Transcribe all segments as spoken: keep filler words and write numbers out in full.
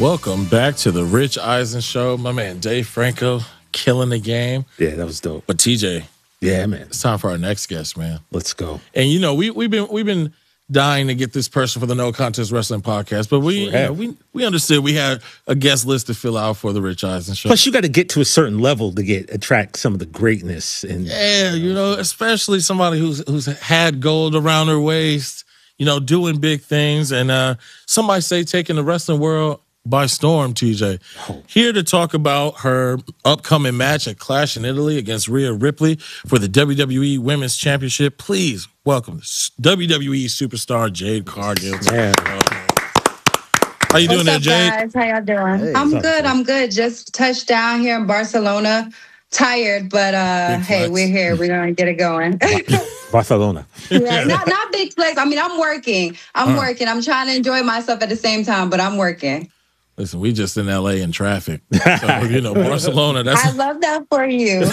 Welcome back to the Rich Eisen Show. My man Dave Franco killing the game. Yeah, that was dope. But T J, yeah, man, it's time for our next guest, man. Let's go. And you know, we we've been we've been dying to get this person for the No Contest Wrestling Podcast, but we sure you know, we we understood we had a guest list to fill out for the Rich Eisen Show. Plus, you got to get to a certain level to get attract some of the greatness. And yeah, you know, especially somebody who's who's had gold around her waist, you know, doing big things, and uh, somebody say taking the wrestling world by storm, T J. Oh. Here to talk about her upcoming match at Clash in Italy against Rhea Ripley for the W W E Women's Championship. Please welcome W W E superstar Jade Cargill. Yeah. How you doing What's there, up, Jade? guys? How y'all doing? Hey, I'm good. I'm good. Just touched down here in Barcelona. Tired, but uh, hey, we're here. We're gonna get it going. Barcelona. Yeah, not not big flex. I mean, I'm working. I'm uh. working. I'm trying to enjoy myself at the same time, but I'm working. Listen, we just in L A in traffic. So, you know, Barcelona. That's I love that for you.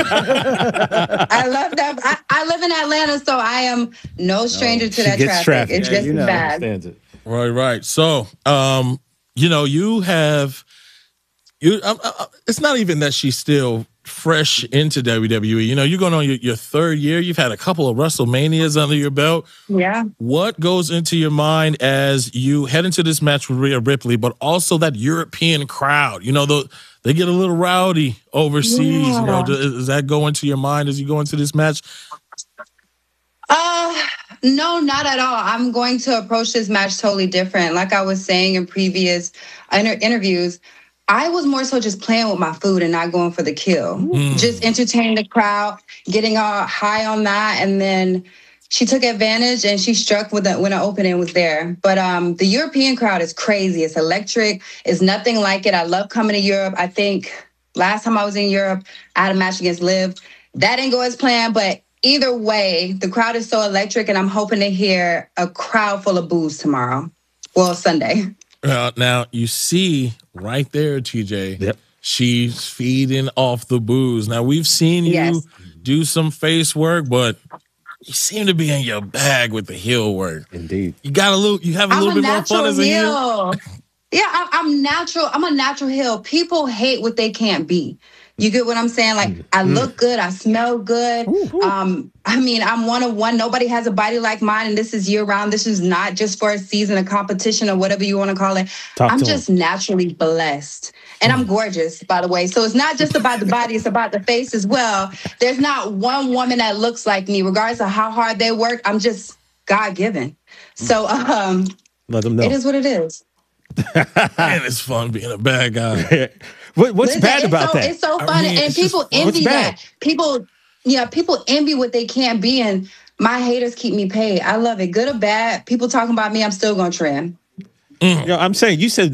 I love that. I, I live in Atlanta, so I am no stranger no, to that traffic. traffic. It's yeah, just you know, bad. It. Right, right. So, um, you know, you have you. Uh, uh, it's not even that she's still fresh into W W E. You know, you're going on your, your third year. You've had a couple of WrestleManias under your belt. Yeah. What goes into your mind as you head into this match with Rhea Ripley, but also that European crowd? You know, the, they get a little rowdy overseas. Yeah. You know, does, does that go into your mind as you go into this match? Uh, no, not at all. I'm going to approach this match totally different. Like I was saying in previous inter- interviews, I was more so just playing with my food and not going for the kill. Mm. Just entertaining the crowd, getting all high on that. And then she took advantage and she struck with it when an opening was there. But um, the European crowd is crazy. It's electric. It's nothing like it. I love coming to Europe. I think last time I was in Europe, I had a match against Liv. That didn't go as planned, but either way, the crowd is so electric, and I'm hoping to hear a crowd full of boos tomorrow. Well, Sunday. Uh, now, you see right there, T J, yep. she's feeding off the booze. Now, we've seen you yes. do some face work, but you seem to be in your bag with the heel work. Indeed. You got a little, you have a I'm little a bit more fun as a heel. Yeah, I, I'm natural. I'm a natural heel. People hate what they can't be. You get what I'm saying? Like, I look good. I smell good. Um, I mean, I'm one of one. Nobody has a body like mine, and this is year round. This is not just for a season, a competition, or whatever you want to call it. Talk I'm to just him. naturally blessed. And I'm gorgeous, by the way. So it's not just about the body. It's about the face as well. There's not one woman that looks like me, regardless of how hard they work. I'm just God-given. So um, let them know. It is what it is. Man, it's fun being a bad guy. what, what's Listen, bad about so, that? It's so fun, I mean, and people envy that. People, yeah, people envy what they can't be, and my haters keep me paid. I love it, good or bad. People talking about me, I'm still gonna trend. Mm. You know, I'm saying you said